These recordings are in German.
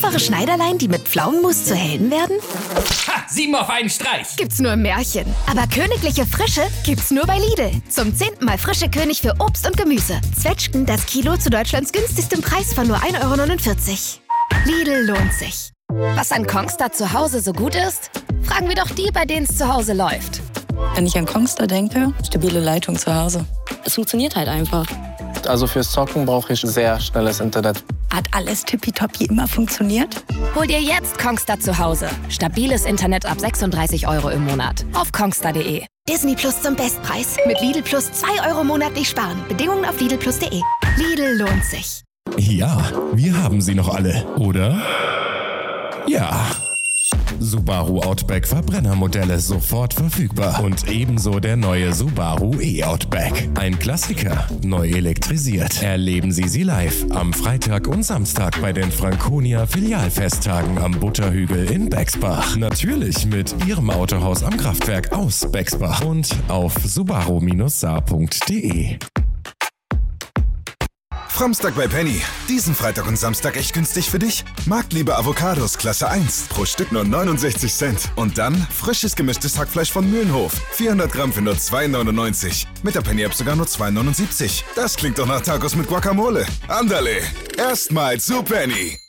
Einfache Schneiderlein, die mit Pflaumenmus zu Helden werden? Ha! 7 auf einen Streich! Gibt's nur im Märchen. Aber königliche Frische gibt's nur bei Lidl. Zum 10. Mal frische König für Obst und Gemüse. Zwetschgen das Kilo zu Deutschlands günstigstem Preis von nur 1,49 €. Lidl lohnt sich. Was an Kongstar zu Hause so gut ist? Fragen wir doch die, bei denen es zu Hause läuft. Wenn ich an Kongstar denke, stabile Leitung zu Hause. Es funktioniert halt einfach. Also fürs Zocken brauche ich sehr schnelles Internet. Hat alles tippitoppi immer funktioniert? Hol dir jetzt Kongstar zu Hause. Stabiles Internet ab 36 € im Monat. Auf kongstar.de. Disney Plus zum Bestpreis. Mit Lidl Plus 2 € monatlich sparen. Bedingungen auf lidlplus.de. Lidl lohnt sich. Ja, wir haben sie noch alle, oder? Ja. Subaru Outback Verbrennermodelle sofort verfügbar. Und ebenso der neue Subaru E-Outback. Ein Klassiker, neu elektrisiert. Erleben Sie sie live am Freitag und Samstag bei den Franconia Filialfesttagen am Butterhügel in Bexbach. Natürlich mit Ihrem Autohaus am Kraftwerk aus Bexbach und auf subaru-saar.de. Framstag bei Penny. Diesen Freitag und Samstag echt günstig für dich? Marktliebe Avocados Klasse 1. Pro Stück nur 69 Cent. Und dann frisches gemischtes Hackfleisch von Mühlenhof. 400 Gramm für nur 2,99. Mit der Penny-App sogar nur 2,79. Das klingt doch nach Tacos mit Guacamole. Andale. Erstmal zu Penny.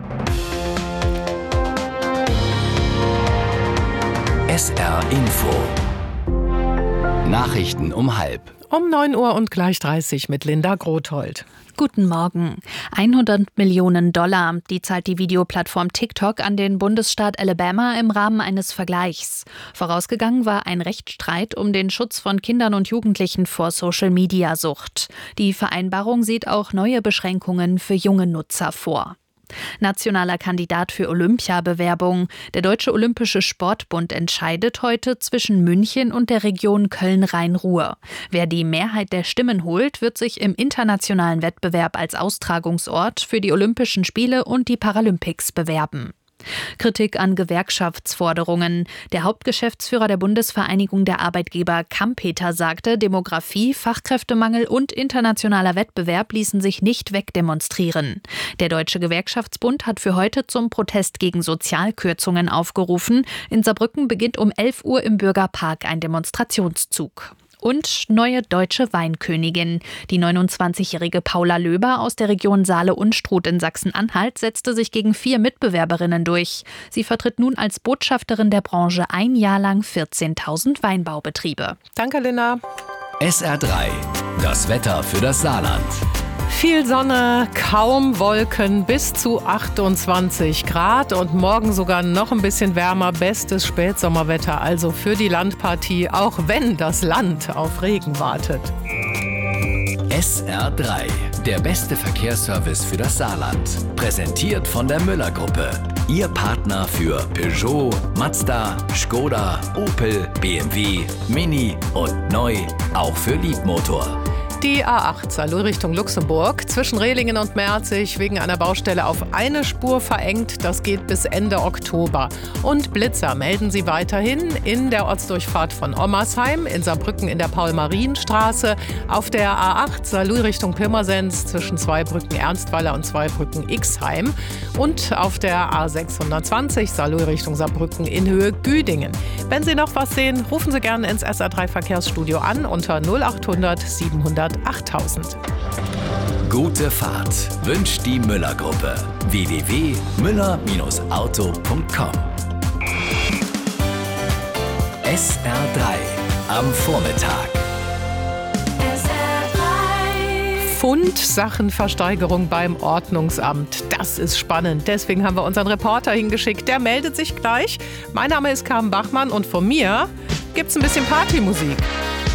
SR Info. Nachrichten um 12:30. Um 9 Uhr und gleich 30 mit Linda Grothold. Guten Morgen. $100 Millionen, die zahlt die Videoplattform TikTok an den Bundesstaat Alabama im Rahmen eines Vergleichs. Vorausgegangen war ein Rechtsstreit um den Schutz von Kindern und Jugendlichen vor Social-Media-Sucht. Die Vereinbarung sieht auch neue Beschränkungen für junge Nutzer vor. Nationaler Kandidat für Olympiabewerbung. Der Deutsche Olympische Sportbund entscheidet heute zwischen München und der Region Köln-Rhein-Ruhr. Wer die Mehrheit der Stimmen holt, wird sich im internationalen Wettbewerb als Austragungsort für die Olympischen Spiele und die Paralympics bewerben. Kritik an Gewerkschaftsforderungen. Der Hauptgeschäftsführer der Bundesvereinigung der Arbeitgeber Kampeter sagte, Demografie, Fachkräftemangel und internationaler Wettbewerb ließen sich nicht wegdemonstrieren. Der Deutsche Gewerkschaftsbund hat für heute zum Protest gegen Sozialkürzungen aufgerufen. In Saarbrücken beginnt um 11 Uhr im Bürgerpark ein Demonstrationszug. Und neue deutsche Weinkönigin. Die 29-jährige Paula Löber aus der Region Saale-Unstrut in Sachsen-Anhalt setzte sich gegen 4 Mitbewerberinnen durch. Sie vertritt nun als Botschafterin der Branche ein Jahr lang 14.000 Weinbaubetriebe. Danke, Linda. SR3. Das Wetter für das Saarland. Viel Sonne, kaum Wolken, bis zu 28 Grad und morgen sogar noch ein bisschen wärmer. Bestes Spätsommerwetter also für die Landpartie, auch wenn das Land auf Regen wartet. SR3, der beste Verkehrsservice für das Saarland. Präsentiert von der Müller-Gruppe. Ihr Partner für Peugeot, Mazda, Skoda, Opel, BMW, Mini und neu auch für Liebmotor. Die A8 Saarlouis Richtung Luxemburg zwischen Rehlingen und Merzig wegen einer Baustelle auf eine Spur verengt. Das geht bis Ende Oktober. Und Blitzer melden sie weiterhin in der Ortsdurchfahrt von Ommersheim, in Saarbrücken in der Paul-Marien-Straße, auf der A8 Saarlouis Richtung Pirmasens zwischen Zweibrücken Ernstweiler und Zweibrücken Ixheim und auf der A620 Saarlouis Richtung Saarbrücken in Höhe Güdingen. Wenn Sie noch was sehen, rufen Sie gerne ins SR3 Verkehrsstudio an unter 0800 700 8000. Gute Fahrt wünscht die Müller-Gruppe. www.müller-auto.com. SR3 am Vormittag. Fundsachenversteigerung beim Ordnungsamt. Das ist spannend. Deswegen haben wir unseren Reporter hingeschickt. Der meldet sich gleich. Mein Name ist Carmen Bachmann und von mir gibt's ein bisschen Partymusik.